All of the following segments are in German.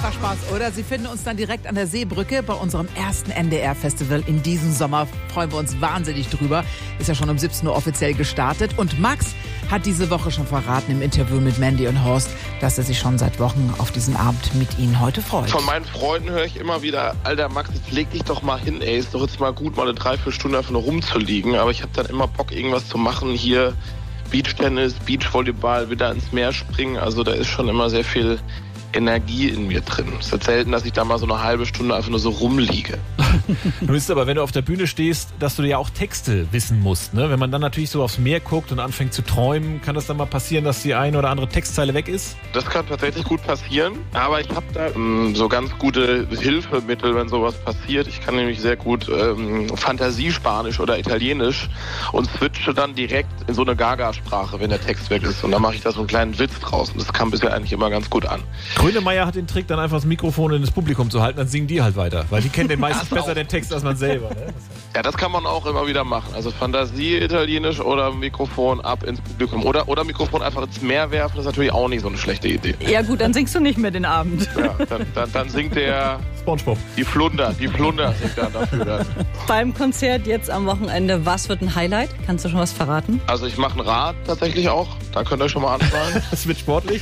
einfach Spaß, oder? Sie finden uns dann direkt an der Seebrücke bei unserem ersten NDR-Festival in diesem Sommer. Freuen wir uns wahnsinnig drüber. Ist ja schon um 17 Uhr offiziell gestartet. Und Max hat diese Woche schon verraten im Interview mit Mandy und Horst, dass er sich schon seit Wochen auf diesen Abend mit ihnen heute freut. Von meinen Freunden höre ich immer wieder, Alter Max, jetzt leg dich doch mal hin, ey. Ist doch jetzt mal gut, mal eine 3-4 Stunden einfach nur rumzuliegen. Aber ich habe dann immer Bock, irgendwas zu machen hier. Beachtennis, Beachvolleyball, wieder ins Meer springen. Also da ist schon immer sehr viel Energie in mir drin. Es ist selten, dass ich da mal so eine halbe Stunde einfach nur so rumliege. Du bist aber, wenn du auf der Bühne stehst, dass du ja auch Texte wissen musst. Ne? Wenn man dann natürlich so aufs Meer guckt und anfängt zu träumen, kann das dann mal passieren, dass die eine oder andere Textzeile weg ist? Das kann tatsächlich gut passieren, aber ich habe da so ganz gute Hilfemittel, wenn sowas passiert. Ich kann nämlich sehr gut Fantasiespanisch oder Italienisch und switche dann direkt in so eine Gaga-Sprache, wenn der Text weg ist. Und dann mache ich da so einen kleinen Witz draus. Und das kam bisher eigentlich immer ganz gut an. Grönemeyer hat den Trick, dann einfach das Mikrofon in das Publikum zu halten, dann singen die halt weiter. Weil die kennen den meistens besser den Text als man selber. Ne? Ja, das kann man auch immer wieder machen. Also Fantasie, Italienisch oder Mikrofon ab ins Publikum. Oder Mikrofon einfach ins Meer werfen, ist natürlich auch nicht so eine schlechte Idee. Ja gut, dann singst du nicht mehr den Abend. Ja, dann singt der SpongeBob. Die Flunder singt dann dafür dann. Beim Konzert jetzt am Wochenende, was wird ein Highlight? Kannst du schon was verraten? Also ich mache ein Rad tatsächlich auch. Da könnt ihr euch schon mal anfangen. Das wird sportlich.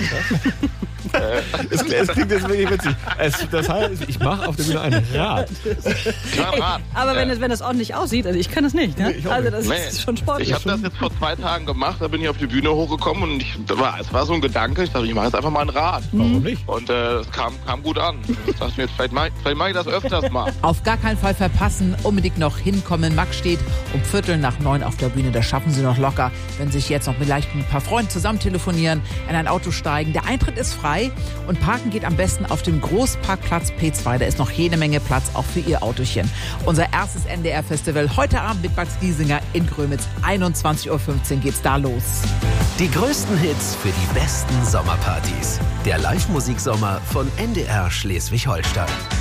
Es klingt jetzt wirklich witzig. Das heißt, ich mache auf der Bühne ein Rad. Klar, ein Rad. Aber wenn das ordentlich aussieht, also ich kann das nicht. Ne? Also das ist schon sportlich. Ich habe das jetzt vor 2 Tagen gemacht, da bin ich auf die Bühne hochgekommen und es war so ein Gedanke, ich dachte, ich mache jetzt einfach mal ein Rad. Warum nicht? Und es kam gut an. Ich dachte mir jetzt, vielleicht mach ich das öfters mal. Auf gar keinen Fall verpassen, unbedingt noch hinkommen. Max steht um 8:45 auf der Bühne, das schaffen Sie noch locker, wenn Sie sich jetzt noch vielleicht mit ein paar Freunden zusammen telefonieren, in ein Auto steigen. Der Eintritt ist frei und parken geht am besten auf dem Großparkplatz P2. Da ist noch jede Menge Platz, auch für Ihr Autochen. Unser erstes NDR-Festival heute Abend mit Max Giesinger in Grömitz. 21:15 Uhr geht's da los. Die größten Hits für die besten Sommerpartys. Der Live-Musiksommer von NDR Schleswig-Holstein.